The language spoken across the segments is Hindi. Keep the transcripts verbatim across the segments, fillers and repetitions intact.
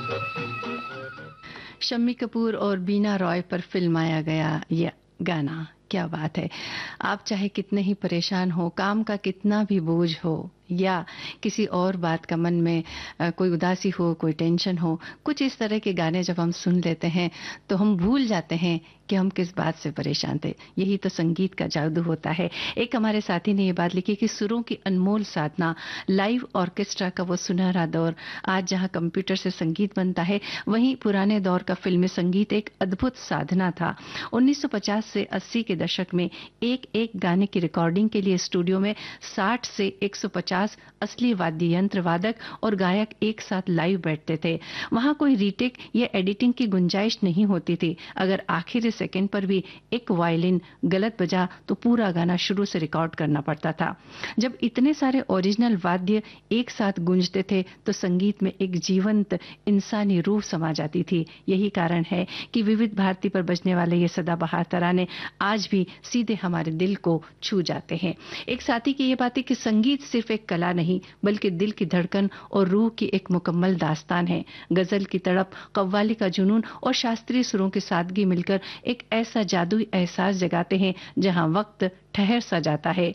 शम्मी कपूर और बीना रॉय पर फिल्माया गया ये गाना, क्या बात है। आप चाहे कितने ही परेशान हो, काम का कितना भी बोझ हो या किसी और बात का मन में अ, कोई उदासी हो, कोई टेंशन हो, कुछ इस तरह के गाने जब हम सुन लेते हैं तो हम भूल जाते हैं कि हम किस बात से परेशान थे। यही तो संगीत का जादू होता है। एक हमारे साथी ने ये बात लिखी कि सुरों की अनमोल साधना, लाइव ऑर्केस्ट्रा का वो सुनहरा दौर। आज जहां कंप्यूटर से संगीत बनता है, वहीं पुराने दौर का फिल्मी संगीत एक अद्भुत साधना था। उन्नीस सौ पचास से अस्सी के दशक में एक एक गाने की रिकॉर्डिंग के लिए स्टूडियो में साठ से एक सौ पचास असली वाद्य यंत्र वादक और गायक एक साथ लाइव बैठते थे। वहां कोई रीटेक या एडिटिंग की गुंजाइश नहीं होती थी। अगर आखिरी सेकंड पर भी एक वायलिन गलत बजा तो पूरा गाना शुरू से रिकॉर्ड करना पड़ता था। जब इतने सारे ओरिजिनल वाद्य एक साथ गूंजते थे तो संगीत में एक जीवंत इंसानी रूह समा जाती थी। यही कारण है कि विविध भारती पर बजने वाले ये सदाबहार तराने आज भी सीधे हमारे दिल को छू जाते हैं। एक साथी की ये बात है कि संगीत सिर्फ एक कला नहीं बल्कि दिल की धड़कन और रूह की एक मुकम्मल दास्तान है। गजल की तड़प, कव्वाली का जुनून और शास्त्रीय सुरों की सादगी मिलकर एक ऐसा जादुई एहसास जगाते हैं जहां वक्त ठहर सा जाता है।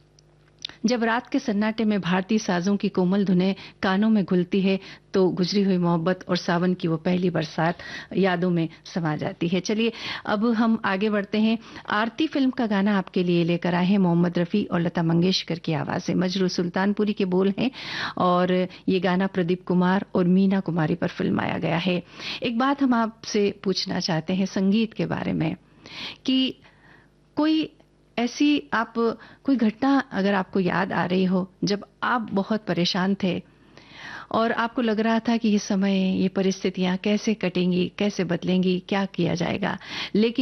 जब रात के सन्नाटे में भारतीय साजों की कोमल धुनें कानों में घुलती है तो गुजरी हुई मोहब्बत और सावन की वो पहली बरसात यादों में समा जाती है। चलिए अब हम आगे बढ़ते हैं। आरती फिल्म का गाना आपके लिए लेकर आए हैं मोहम्मद रफी और लता मंगेशकर की आवाज से। मजरू सुल्तानपुरी के बोल हैं और ये गाना प्रदीप कुमार और मीना कुमारी पर फिल्माया गया है। एक बात हम आपसे पूछना चाहते हैं संगीत के बारे में कि कोई ऐसी आप कोई घटना अगर आपको याद आ रही हो जब आप बहुत परेशान थे और आपको लग रहा था कि ये समय, ये परिस्थितियां कैसे कटेंगी, कैसे बदलेंगी, क्या किया जाएगा, लेकिन